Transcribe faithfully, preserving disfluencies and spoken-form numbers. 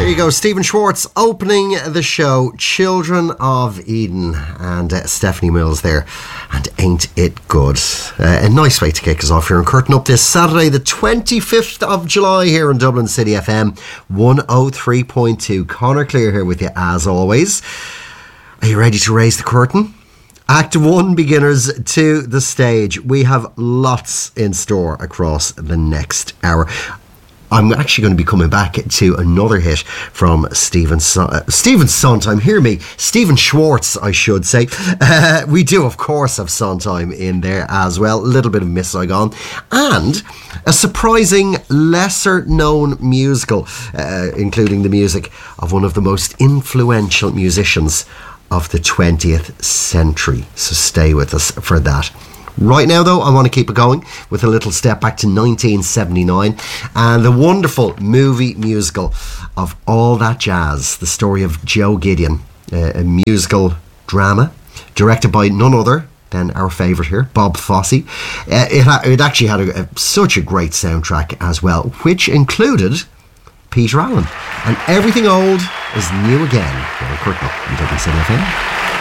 you go, Stephen Schwartz opening the show, Children of Eden, and uh, Stephanie Mills there, and Ain't It Good. Uh, a nice way to kick us off here and curtain up this Saturday the twenty-fifth of July here on Dublin City F M one oh three point two. Conor Clear here with you as always. Are you ready to raise the curtain? Act one beginners to the stage. We have lots in store across the next hour. I'm actually going to be coming back to another hit from Stephen so- uh, Stephen Sondheim. Hear me, Stephen Schwartz, I should say. Uh, we do, of course, have Sondheim in there as well. A little bit of Miss Saigon. And a surprising, lesser-known musical, uh, including the music of one of the most influential musicians of the twentieth century. So stay with us for that. Right now, though, I want to keep it going with a little step back to nineteen seventy-nine and the wonderful movie musical of All That Jazz, the story of Joe Gideon, uh, a musical drama directed by none other than our favourite here, Bob Fosse. Uh, it, ha- it actually had a, a, such a great soundtrack as well, which included Peter Allen. And everything old is new again. Well, Kurt, you don't say anything.